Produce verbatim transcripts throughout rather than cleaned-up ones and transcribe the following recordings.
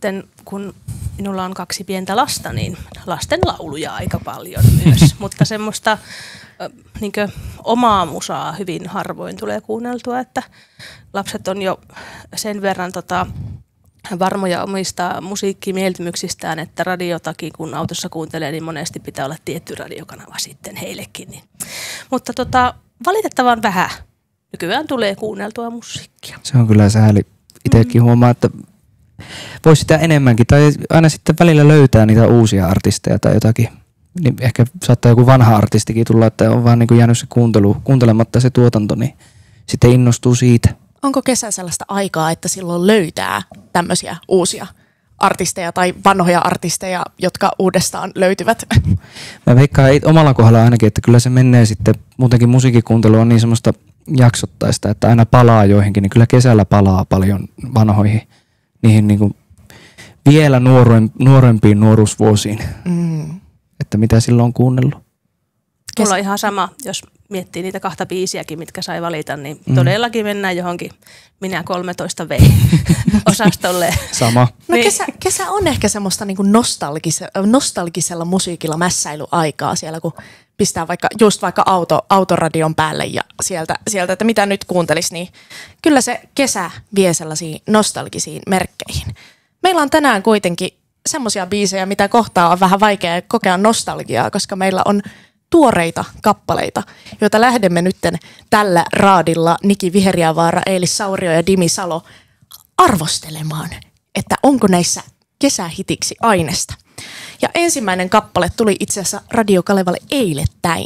sitten kun minulla on kaksi pientä lasta, niin lasten lauluja aika paljon myös, mutta semmoista niin kuin omaa musaa hyvin harvoin tulee kuunneltua, että lapset on jo sen verran tota, varmoja omista musiikkimieltymyksistään, että radiotakin kun autossa kuuntelee, niin monesti pitää olla tietty radiokanava sitten heillekin. Niin. Mutta tota, valitettavan vähän nykyään tulee kuunneltua musiikkia. Se on kyllä sääli. Itsekin mm. huomaa, että voisi sitä enemmänkin tai aina sitten välillä löytää niitä uusia artisteja tai jotakin. Niin ehkä saattaa joku vanha artistikin tulla, että on vaan niin kuin jäänyt se kuuntelu, kuuntelematta se tuotanto, niin sitten innostuu siitä. Onko kesä sellaista aikaa, että silloin löytää tämmöisiä uusia artisteja tai vanhoja artisteja, jotka uudestaan löytyvät? Mä veikkaan omalla kohdalla ainakin, että kyllä se menee sitten, muutenkin musiikkikuuntelu on niin semmoista jaksottaista, että aina palaa joihinkin, niin kyllä kesällä palaa paljon vanhoihin, niihin niin kuin vielä nuorempiin nuoruusvuosiin. Mm. Että mitä silloin on kuunnellut. Mulla on ihan sama, jos miettii niitä kahta biisiäkin, mitkä sai valita, niin mm. todellakin mennään johonkin minä kolmetoista vei osastolle. Sama. No kesä, kesä on ehkä semmoista niin kuin nostalgise, nostalgisella musiikilla mässäilyaikaa siellä, kun pistää vaikka, just vaikka auto, autoradion päälle ja sieltä, sieltä, että mitä nyt kuuntelisi, niin kyllä se kesä vie sellaisiin nostalgisiin merkkeihin. Meillä on tänään kuitenkin semmoisia biisejä, mitä kohtaa on vähän vaikea kokea nostalgiaa, koska meillä on tuoreita kappaleita, joita lähdemme nytten tällä raadilla Niki Viheriävaara, Eilis Saurio ja Dimi Salo arvostelemaan, että onko näissä kesähitiksi ainesta. Ja ensimmäinen kappale tuli itse asiassa Radio Kalevalle eilettäin.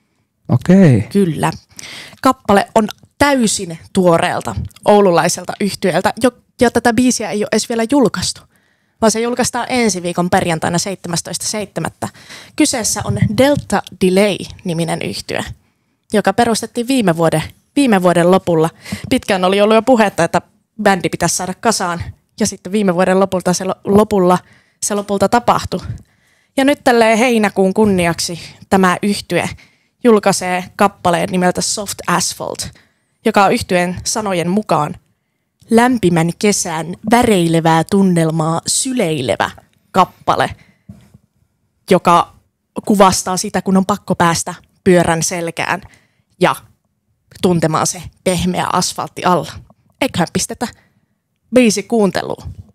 Okei. Kyllä. Kappale on täysin tuoreelta oululaiselta yhtyeeltä, jo, ja tätä biisiä ei ole edes vielä julkaistu, vaan se julkaistaan ensi viikon perjantaina seitsemästoista seitsemättä Kyseessä on Delta Delay-niminen yhtye, joka perustettiin viime vuoden, viime vuoden lopulla. Pitkään oli ollut jo puhetta, että bändi pitäisi saada kasaan, ja sitten viime vuoden lopulta se, lopulla, se lopulta tapahtui. Ja nyt tälleen heinäkuun kunniaksi tämä yhtye julkaisee kappaleen nimeltä Soft Asphalt, joka on yhtyeen sanojen mukaan lämpimän kesän väreilevää tunnelmaa syleilevä kappale, joka kuvastaa sitä, kun on pakko päästä pyörän selkään ja tuntemaan se pehmeä asfaltti alla. Eiköhän pistetä biisi kuunteluun.